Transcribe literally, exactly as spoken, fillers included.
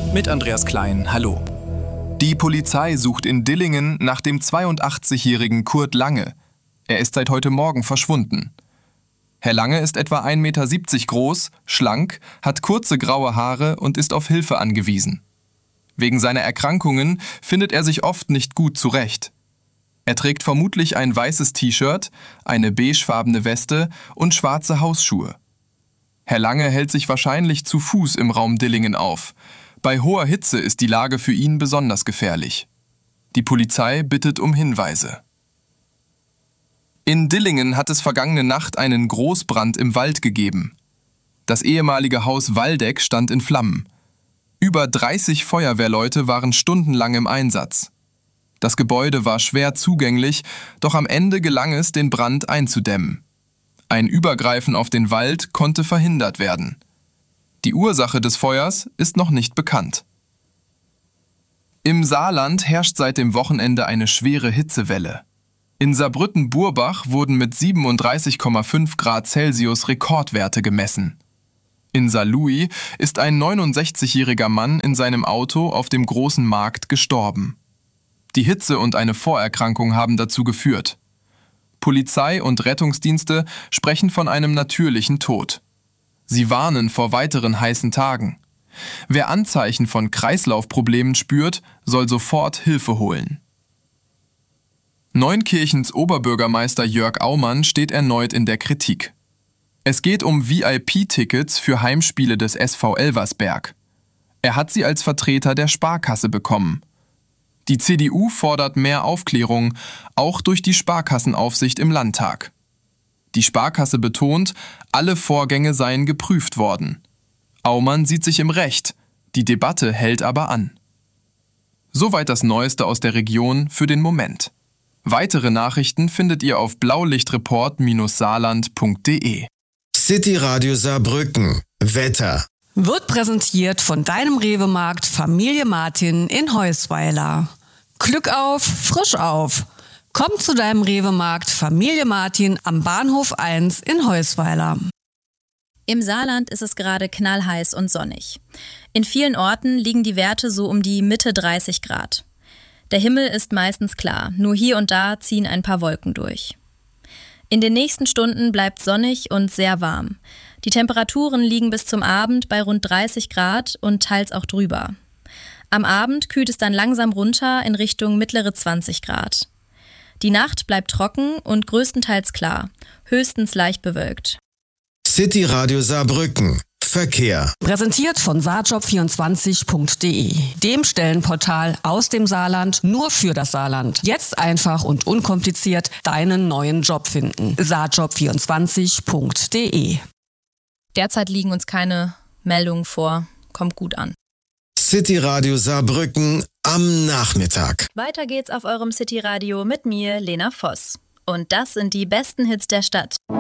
Mit Andreas Klein, hallo. Die Polizei sucht in Dillingen nach dem zweiundachtzigjährigen Kurt Lange. Er ist seit heute Morgen verschwunden. Herr Lange ist etwa ein Meter siebzig groß, schlank, hat kurze graue Haare und ist auf Hilfe angewiesen. Wegen seiner Erkrankungen findet er sich oft nicht gut zurecht. Er trägt vermutlich ein weißes T-Shirt, eine beigefarbene Weste und schwarze Hausschuhe. Herr Lange hält sich wahrscheinlich zu Fuß im Raum Dillingen auf. Bei hoher Hitze ist die Lage für ihn besonders gefährlich. Die Polizei bittet um Hinweise. In Dillingen hat es vergangene Nacht einen Großbrand im Wald gegeben. Das ehemalige Haus Waldeck stand in Flammen. Über dreißig Feuerwehrleute waren stundenlang im Einsatz. Das Gebäude war schwer zugänglich, doch am Ende gelang es, den Brand einzudämmen. Ein Übergreifen auf den Wald konnte verhindert werden. Die Ursache des Feuers ist noch nicht bekannt. Im Saarland herrscht seit dem Wochenende eine schwere Hitzewelle. In Saarbrücken-Burbach wurden mit siebenunddreißig Komma fünf Grad Celsius Rekordwerte gemessen. In Saarlouis ist ein neunundsechzigjähriger Mann in seinem Auto auf dem großen Markt gestorben. Die Hitze und eine Vorerkrankung haben dazu geführt. Polizei und Rettungsdienste sprechen von einem natürlichen Tod. Sie warnen vor weiteren heißen Tagen. Wer Anzeichen von Kreislaufproblemen spürt, soll sofort Hilfe holen. Neunkirchens Oberbürgermeister Jörg Aumann steht erneut in der Kritik. Es geht um V I P-Tickets für Heimspiele des S V Elversberg. Er hat sie als Vertreter der Sparkasse bekommen. Die C D U fordert mehr Aufklärung, auch durch die Sparkassenaufsicht im Landtag. Die Sparkasse betont, alle Vorgänge seien geprüft worden. Aumann sieht sich im Recht, die Debatte hält aber an. Soweit das Neueste aus der Region für den Moment. Weitere Nachrichten findet ihr auf blaulichtreport Bindestrich saarland Punkt de. City Radio Saarbrücken. Wetter. Wird präsentiert von deinem Rewe-Markt Familie Martin in Heusweiler. Glück auf, frisch auf. Komm zu deinem Rewe-Markt Familie Martin am Bahnhof eins in Heusweiler. Im Saarland ist es gerade knallheiß und sonnig. In vielen Orten liegen die Werte so um die Mitte dreißig Grad. Der Himmel ist meistens klar, nur hier und da ziehen ein paar Wolken durch. In den nächsten Stunden bleibt sonnig und sehr warm. Die Temperaturen liegen bis zum Abend bei rund dreißig Grad und teils auch drüber. Am Abend kühlt es dann langsam runter in Richtung mittlere zwanzig Grad. Die Nacht bleibt trocken und größtenteils klar, höchstens leicht bewölkt. City Radio Saarbrücken. Verkehr. Präsentiert von saarjob vierundzwanzig Punkt de, dem Stellenportal aus dem Saarland nur für das Saarland. Jetzt einfach und unkompliziert deinen neuen Job finden. saarjob vierundzwanzig Punkt de. Derzeit liegen uns keine Meldungen vor. Kommt gut an. City Radio Saarbrücken am Nachmittag. Weiter geht's auf eurem City Radio mit mir, Lena Voss. Und das sind die besten Hits der Stadt.